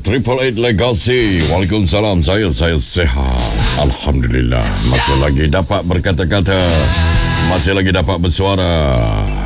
Triple Eight Legacy. Waalaikumsalam. Saya sehat. Alhamdulillah. Masih lagi dapat berkata-kata. Masih lagi dapat bersuara.